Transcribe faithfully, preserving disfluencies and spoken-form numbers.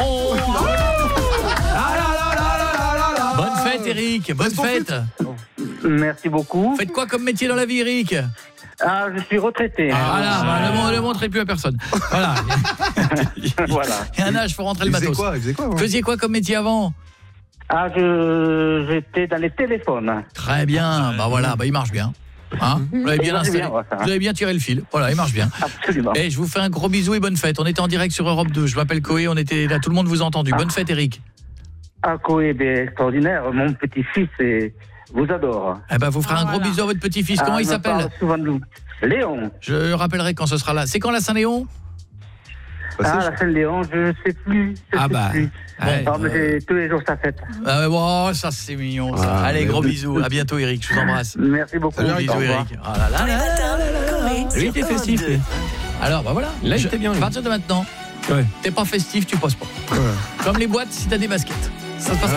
Oh ah là là là là là là. Bonne fête, Eric. Bonne fête. Merci beaucoup. Faites quoi comme métier dans la vie, Eric? Ah, je suis retraité. Ah, voilà, bah, ne, ne le montrez plus à personne. Voilà. Voilà. Il y a un âge, il faut rentrer le Il faisait matos. quoi, il faisait quoi, ouais. Faisiez quoi comme métier avant? Ah, je j'étais dans les téléphones. Très bien, bah voilà, bah il marche bien. Hein, vous l'avez bien installé. Vous avez bien tiré le fil. Voilà, il marche bien. Absolument. Et je vous fais un gros bisou et bonne fête. On était en direct sur Europe deux. Je m'appelle Coé, on était là, tout le monde vous a entendu. Bonne fête, Eric. Ah, Coé, bien extraordinaire. Mon petit-fils et vous adore. Eh ben, vous ferez Ah, un gros voilà. bisou à votre petit-fils. Ah, Comment il me s'appelle? parle souvent de nous. Léon. Je rappellerai quand ce sera là. C'est quand la Saint-Léon? Ah, la Saint-Léon, je ne sais plus. Je Ah sais bah. plus. Ouais. Ah, mais c'est tous les jours sa fête. Ah, bon, ça c'est mignon ça. Ah, Allez, mais- gros bisous. À bientôt, Eric. Je vous embrasse. Merci beaucoup. Salut, Gros Eric, bisous, au revoir. Eric. Ah là là là là là là là. Lui, il était festif. lui. Alors, bah voilà. Là, il Je- était bien, À lui. partir de maintenant, Ouais. t'es pas festif, tu poses pas. Ouais. Comme les boîtes, si t'as des baskets. Ça se passe